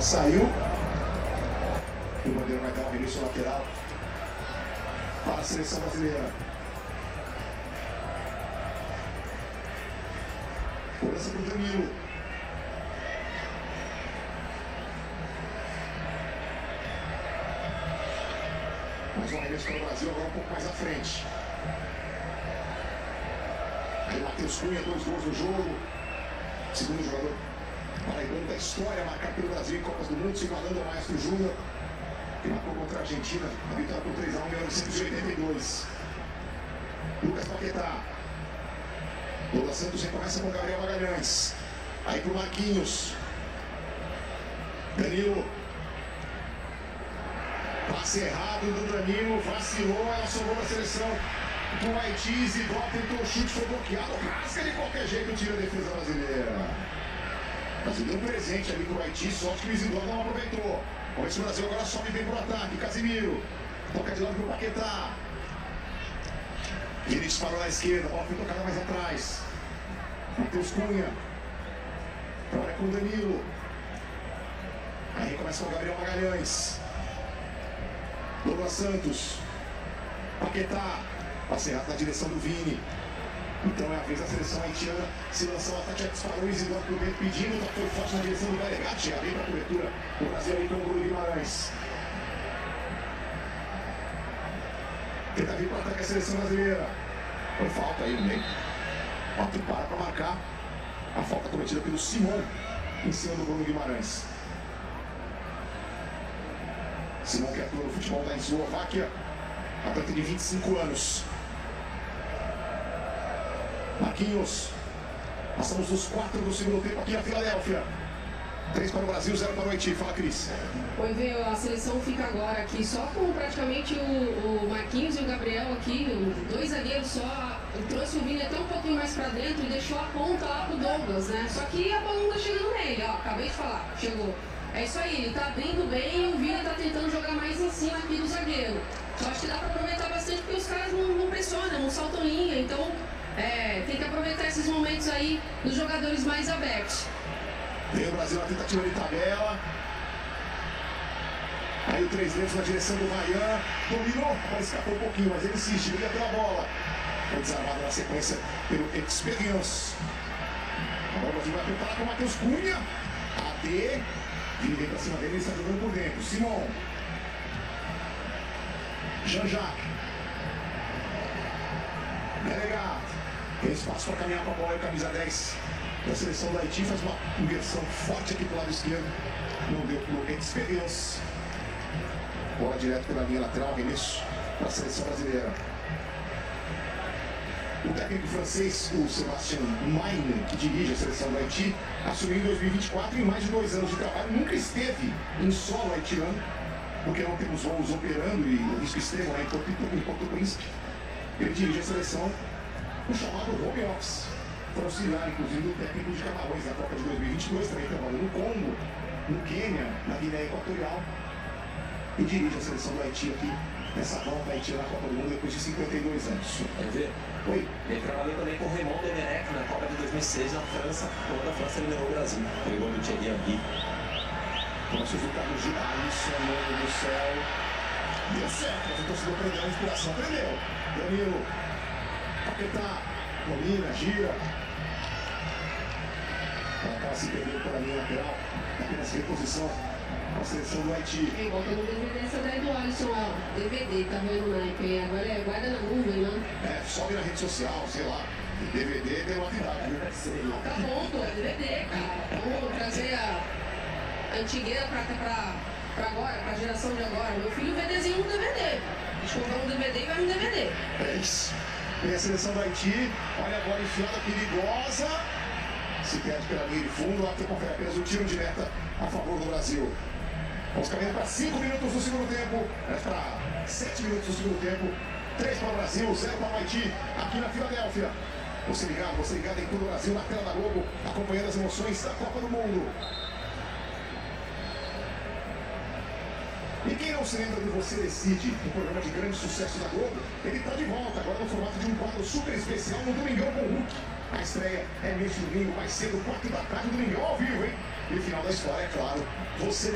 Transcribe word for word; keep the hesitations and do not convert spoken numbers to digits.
saiu. O Bandeira vai dar um reinício lateral para a seleção brasileira. Cobrança para o Danilo. Mais um arremesso para o Brasil, agora um pouco mais à frente. Aí o Matheus Cunha, dois gols no jogo. Segundo jogador paraibano da história, marcado pelo Brasil em Copas do Mundo, se igualando ao Maestro Júnior, que marcou contra a Argentina, a vitória por três a um em mil novecentos e oitenta e dois. Lucas Paquetá. Douglas Santos recomeça com Gabriel Magalhães. Aí pro Marquinhos. Danilo. Passe errado do Danilo, vacilou, ela sobrou na seleção do Haiti. Zidó tentou o chute, foi bloqueado, rasga de qualquer jeito, tira a defesa brasileira. O Brasil deu um presente ali pro Haiti, sorte que o Zidó não aproveitou. Vamos ver se o Brasil agora sobe bem pro ataque. Casimiro, toca de lado pro Paquetá. Ele disparou na esquerda, a bola foi tocada mais atrás. Matheus Cunha. Trabalha com o Danilo. Aí começa com o Gabriel Magalhães. Douglas Santos. Paquetá. Passe errado na direção do Vini. Então é a vez da seleção haitiana se lançar o ataque, já disparou o Isidoro por dentro pedindo, tocou forte na direção do Galegatti, chega bem para a cobertura. O Brasil ali com o Bruno Guimarães. Tenta vir para o ataque a seleção brasileira. Foi falta aí no meio. Quatro para para marcar. A falta cometida pelo Simon em cima do Bruno Guimarães. Simon que atua no futebol da Eslováquia. Atleta de vinte e cinco anos. Marquinhos. Passamos dos quatro do segundo tempo aqui na Filadélfia. três para o Brasil, zero para o Haiti. Fala, Cris. Oi, veio, a seleção fica agora aqui só com praticamente o, o Marquinhos e o Gabriel aqui, dois zagueiros só. Trouxe o Vini até um pouquinho mais para dentro e deixou a ponta lá pro Douglas, né? Só que a bola não tá chegando nele, ó. Acabei de falar, chegou. É isso aí, ele tá abrindo bem e o Vini tá tentando jogar mais em cima aqui do zagueiro. Só acho que dá para aproveitar bastante porque os caras não, não pressionam, não saltam linha, então é, tem que aproveitar esses momentos aí dos jogadores mais abertos. Vem o Brasil na tentativa de tabela. Aí o três dedos na direção do Ryan. Dominou, mas escapou um pouquinho, mas ele insiste, liga pela bola. Foi desarmado na sequência pelo Experience. Agora o Brasil vai preparar com o Matheus Cunha. A D. Vini vem pra cima dele, ele está jogando por dentro. Simon. Jean-Jacques. Delegado. Tem espaço para caminhar com a bola e camisa dez da seleção do Haiti. Faz uma inversão forte aqui pro lado esquerdo. Não deu pro Experience. Bola direto pela linha lateral, arremesso para a seleção brasileira. O técnico francês, o Sébastien Meine, que dirige a seleção do Haiti, assumiu em dois mil e vinte e quatro, em mais de dois anos de trabalho, nunca esteve em solo haitiano, porque não temos voos operando e o risco extremo lá em Porto, em Porto Príncipe. Ele dirige a seleção no chamado home office, para auxiliar, inclusive, do técnico de Camarões na Copa de dois mil e vinte e dois, também trabalhou no Congo, no Quênia, na Guiné Equatorial, e dirige a seleção do Haiti aqui, nessa volta haitiana na Copa do Mundo, depois de cinquenta e dois anos. Quer ver? Oi. Ele trabalhou também com o Raymond Domenech na Copa de dois mil e seis na França, quando a França eliminou o Brasil. Pegou do Thierry Henry. Nossos resultados de Alisson, mano do céu. Deu certo, mas o torcedor prendeu a inspiração, prendeu. Danilo, Paquetá, domina, gira. Ela acaba se perdendo pela linha lateral, apenas reposição para a seleção do Haiti. É igual tem no D V D essa daí do Alisson, ó. D V D, tá vendo o naipe? Agora é guarda na nuvem, né? É, sobe na rede social, sei lá. D V D tem uma novidade, né? Tá bom, pô, D V D, cara. Vamos trazer a, a antigueira pra, pra, pra agora, pra geração de agora. Meu filho vê desenho no D V D. A gente comprou um D V D e vai no D V D. É isso. Vem a seleção do Haiti, olha a bola enfiada perigosa. Se perde pela linha de fundo, o árbitro confere apenas um tiro de meta a favor do Brasil. Vamos caminhando para cinco minutos do segundo tempo, para sete minutos do segundo tempo. três para o Brasil, zero para o Haiti, aqui na Filadélfia. Você ligado, você ligado em todo o Brasil, na tela da Globo, acompanhando as emoções da Copa do Mundo. E quem não se lembra do Você Decide, um programa de grande sucesso da Globo, ele está de volta, agora no formato de um quadro super especial no Domingão com o Hulk. A estreia é neste domingo, mais cedo, quatro da tarde, Domingão ao vivo, hein? E o final da história, é claro, você